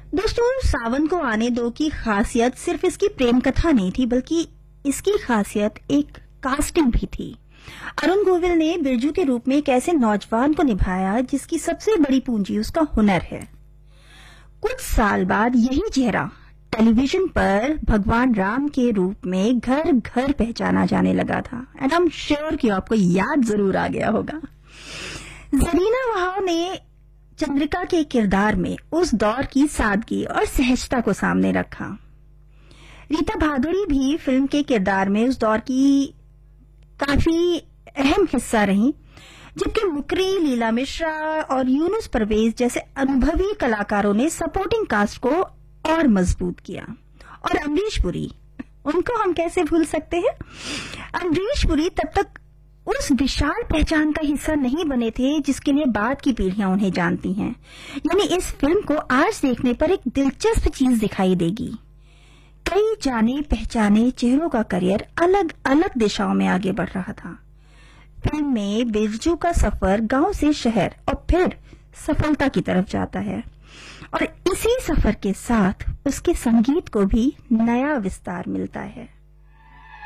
दोस्तों, सावन को आने दो की खासियत सिर्फ इसकी प्रेम कथा नहीं थी, बल्कि इसकी खासियत एक कास्टिंग भी थी। अरुण गोविल ने बिरजू के रूप में एक ऐसे नौजवान को निभाया जिसकी सबसे बड़ी पूंजी उसका हुनर है। कुछ साल बाद यही चेहरा टेलीविजन पर भगवान राम के रूप में घर घर पहचाना जाने लगा था। एंड आई एम श्योर कि आपको याद जरूर आ गया होगा। जरीना वहाव ने चंद्रिका के किरदार में उस दौर की सादगी और सहजता को सामने रखा। रीता भादुड़ी भी फिल्म के किरदार में उस दौर की काफी अहम हिस्सा रही, जबकि मुकरी, लीला मिश्रा और यूनुस परवेज जैसे अनुभवी कलाकारों ने सपोर्टिंग कास्ट को और मजबूत किया। और अमरीश पुरी, उनको हम कैसे भूल सकते हैं। अमरीश पुरी तब तक उस विशाल पहचान का हिस्सा नहीं बने थे जिसके लिए बाद की पीढ़ियां उन्हें जानती हैं। यानी इस फिल्म को आज देखने पर एक दिलचस्प चीज दिखाई देगी। कई जाने पहचाने चेहरों का करियर अलग अलग दिशाओं में आगे बढ़ रहा था। फिल्म में बिरजू का सफर गांव से शहर और फिर सफलता की तरफ जाता है, और इसी सफर के साथ उसके संगीत को भी नया विस्तार मिलता है।